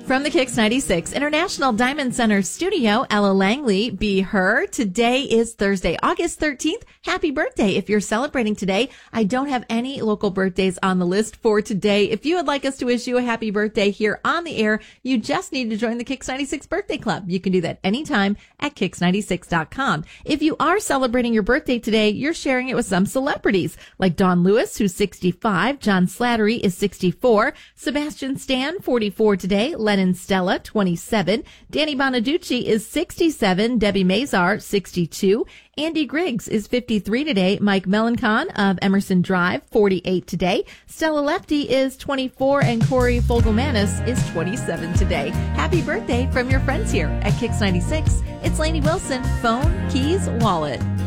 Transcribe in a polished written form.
From the Kicks 96 International Diamond Center studio, Ella Langley, be her. Today is Thursday, August 13th. Happy birthday if you're celebrating today. I don't have any local birthdays on the list for today. If you would like us to wish you a happy birthday here on the air, you just need to join the Kicks 96 Birthday Club. You can do that anytime at Kicks96.com. If you are celebrating your birthday today, you're sharing it with some celebrities, like Dawn Lewis, who's 65, John Slattery is 64, Sebastian Stan, 44 today, Lennon Stella, 27. Danny Bonaducci is 67. Debbie Mazar, 62. Andy Griggs is 53 today. Mike Melancon of Emerson Drive, 48 today. Stella Lefty is 24. And Corey Fogelmanis is 27 today. Happy birthday from your friends here at Kicks 96. It's Lainey Wilson, phone, keys, wallet.